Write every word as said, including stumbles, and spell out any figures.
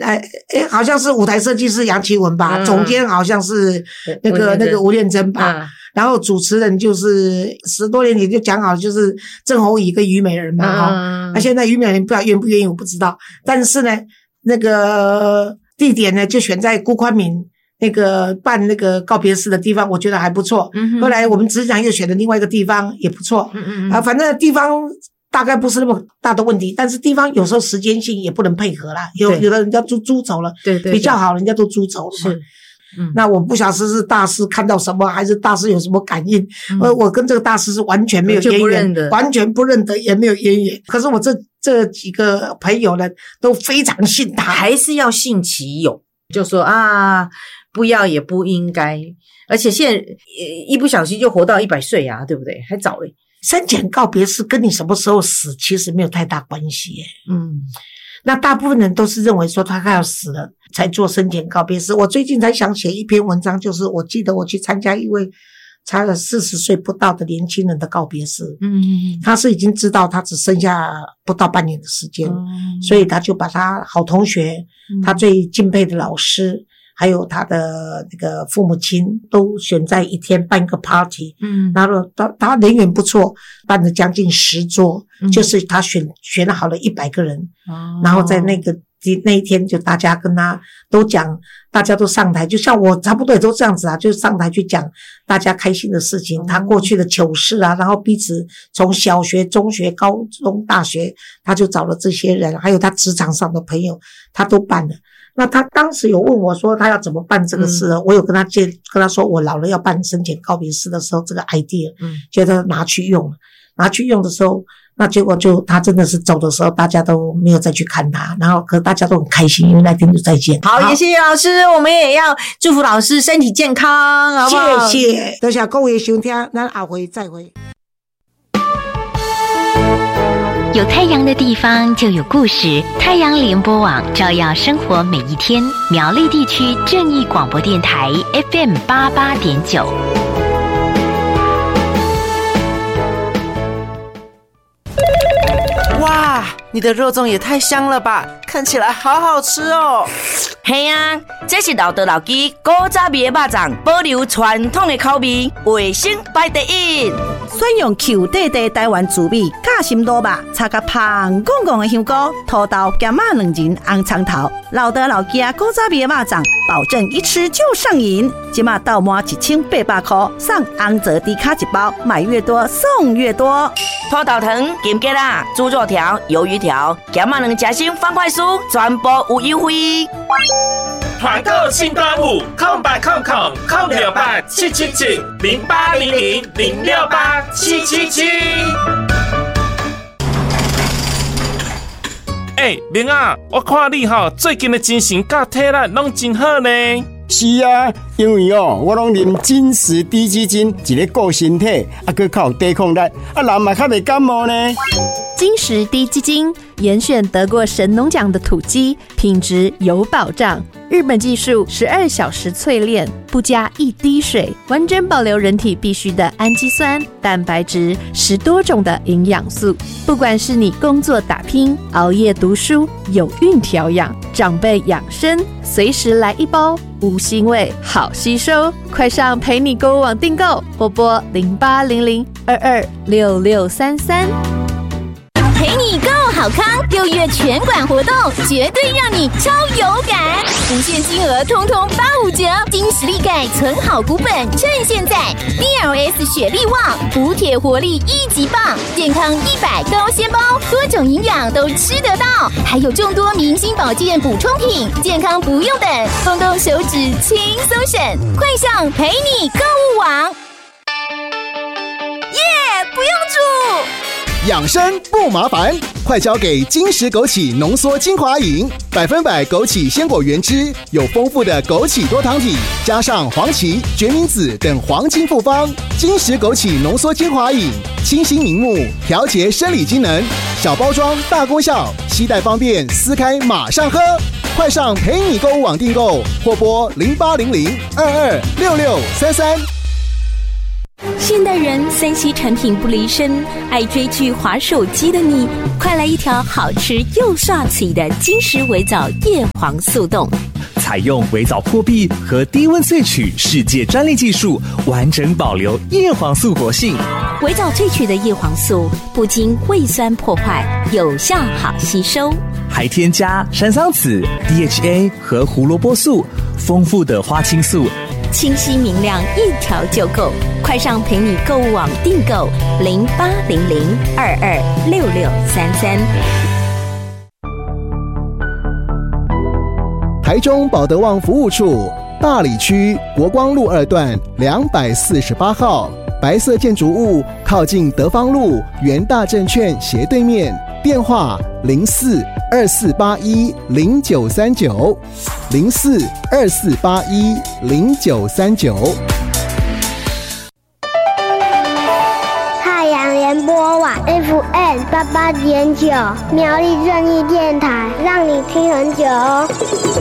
哎哎，好像是舞台设计师杨奇文吧， 嗯、 总监好像是那个那个吴念真吧。嗯，然后主持人就是十多年前就讲好，就是郑弘仪跟虞美人嘛哈。那、嗯啊、现在虞美人不知道愿不愿意我不知道，但是呢，那个地点呢就选在辜宽敏那个办那个告别式的地方，我觉得还不错。嗯，后来我们执行长又选了另外一个地方也不错。嗯嗯啊，反正地方大概不是那么大的问题，但是地方有时候时间性也不能配合啦。有有的人家租租走了，对 对, 对，比较好，人家都租走了嘛。是。嗯，那我不晓得是大师看到什么，还是大师有什么感应。嗯、我我跟这个大师是完全没有渊源，完全不认得，也没有渊源。可是我这这几个朋友呢，都非常信他， 还是要信其有，就说啊，不要也不应该。而且现在一不小心就活到一百岁啊，对不对？还早嘞。 生前告别式跟你什么时候死其实没有太大关系耶。嗯。那大部分人都是认为说他快要死了才做生前告别式。我最近才想写一篇文章，就是我记得我去参加一位差了四十岁不到的年轻人的告别式。嗯，他是已经知道他只剩下不到半年的时间，嗯，所以他就把他好同学，嗯，他最敬佩的老师，还有他的那个父母亲都选在一天办一个 party。嗯，然后他他人缘不错，办了将近十桌，嗯，就是他选选好了一百个人。哦，然后在那个那一天就大家跟他都讲，大家都上台，就像我差不多也都这样子啊，就上台去讲大家开心的事情，哦，他过去的糗事啊，然后彼此从小学、中学、高中、大学，他就找了这些人，还有他职场上的朋友，他都办了。那他当时有问我说他要怎么办这个事呢？嗯，我有跟他介跟他说我老了要办生前告别式的时候这个 idea， 嗯，觉得拿去用了，拿去用的时候，那结果就他真的是走的时候大家都没有再去看他，然后可是大家都很开心，因为那天就再见。 好，好，也谢谢老师，我们也要祝福老师身体健康，好不好？ 谢谢，多谢各位收听，咱下回再会。 有太阳的地方就有故事，太阳联播网照耀生活每一天。苗栗地区正义广播电台 F M 八十八点九。 哇，你的肉粽也太香了吧，看起来好好吃哦。 嘿啊，这是老德老鸡古早味的肉粽，保留传统的口味，卫生排第一。 选用 Q 弟弟台湾滋味夹心卤肉，插个香滚滚的香菇、土豆、咸仔两仁、红葱头，老德老鸡古早味的肉粽，保证一吃就上瘾。今嘛到满一千八百块，送红泽低卡一包，买越多送越多。 土豆糖、金桔啦、猪肉条、鱿鱼条、咸仔两夹心方块酥，全部有优惠。 团购庆端午，空八空空空六八七七七零八零零零六八七七七。哎，明啊，我看你吼最近的精神甲体力拢真好呢。 是啊，因为哦，我拢啉金石低基金，一个顾身体，啊，佮较有抵抗力，啊，人嘛较袂感冒呢。 金石低基金严选得过神农奖的土鸡，品质有保障。日本技术十二小时淬炼，不加一滴水，完整保留人体必需的氨基酸、蛋白质，十多种的营养素。不管是你工作打拼、熬夜读书、有孕调养、长辈养生，随时来一包，无腥味，好吸收。快上陪你购物网订购，或拨零八零零二二六六三三。 陪你购好康，六月全馆活动绝对让你超有感，无限金额通通八五折，金实力钙存好股本，趁现在 D L S 雪力旺，补铁活力一级棒，健康一百高纤包，多种营养都吃得到，还有众多明星保健补充品，健康不用等，动动手指轻松省，快上陪你购物网， 耶、yeah, 不用煮。养生不麻烦，快交给金石枸杞浓缩精华饮，百分百枸杞鲜果原汁，有丰富的枸杞多糖体，加上黄芪、决明子等黄金复方。金石枸杞浓缩精华饮，清新明目，调节生理机能，小包装大功效，携带方便，撕开马上喝。快上陪你购物网订购，或拨零八零零二二六六三三。 现代人三 C 产品不离身，爱追剧滑手机的你，快来一条好吃又刷嘴的金石微藻叶黄素冻。 采用微藻破壁和低温萃取世界专利技术，完整保留叶黄素活性。 微藻萃取的叶黄素不经胃酸破坏，有效好吸收， 还添加山桑子、D H A 和胡萝卜素，丰富的花青素， 清晰明亮，一条就够。快上陪你购物网订购零八零零二二六六三三。 台中保德旺服务处大里区国光路二段两百四十八号，白色建筑物靠近德芳路元大证券斜对面，电话零四二四八一零九三九零四二四八一零九三九。 太阳联播网 F M 八八点九，苗栗正义电台，让你听很久哦。